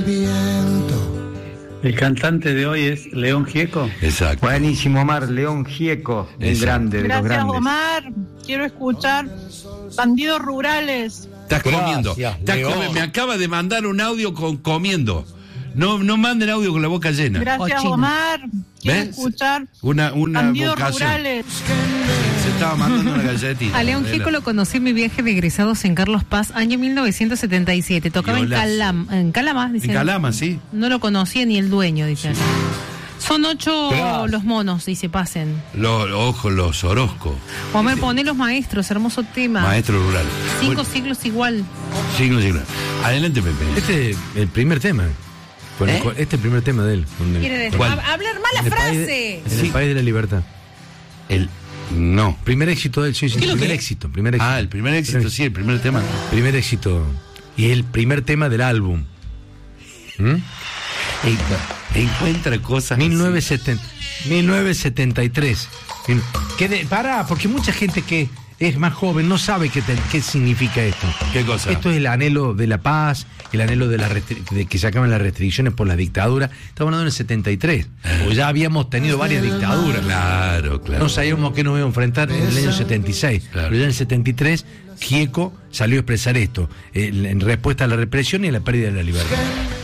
El cantante de hoy es León Gieco. Exacto. Buenísimo, Omar. León Gieco, un grande de los Gracias, grandes. Omar. Quiero escuchar Bandidos Rurales. Estás comiendo. Me acaba de mandar un audio comiendo. No manden audio con la boca llena. Gracias, Omar. Quiero ¿Ves? escuchar Una Bandidos vocación. Rurales. Se estaba mandando una galletita. A León Gieco lo conocí en mi viaje de egresados en Carlos Paz, año 1977. Tocaba en Calama, dice. En Calama, sí. No lo conocía ni el dueño, dice acá. Son 8 Gracias. los monos, dice, pasen. Los Orozco. Omar, poné los maestros, hermoso tema. Maestro rural. 5 siglos igual. Siglo. Adelante, Pepe. Este es el primer tema. Este es el primer tema de él. Quiere decir, hablar mala frase. En el país de la libertad. No. Primer éxito de él, sí. Primer éxito. Ah, el primer éxito, sí, el primer tema. Primer éxito. Y el primer tema del álbum. Encuentra cosas. 1973. Pará, porque mucha gente que es más joven no sabe qué significa esto. ¿Qué cosa? Esto es el anhelo de la paz, el anhelo de que se acaben las restricciones por la dictadura. Estamos hablando del 73. O ya habíamos tenido varias dictaduras. Claro. No sabíamos qué nos íbamos a enfrentar en el año 76. Claro. Pero ya en el 73, Gieco salió a expresar esto, en respuesta a la represión y a la pérdida de la libertad.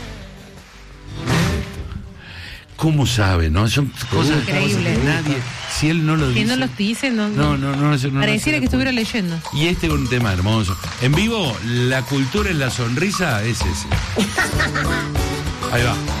¿Cómo sabe, no? Son cosas increíbles. Que nadie, si él no lo dice. Que no los dice, no pareciera que estuviera leyendo. Y este es un tema hermoso. En vivo, la cultura en la sonrisa es ese. Ahí va.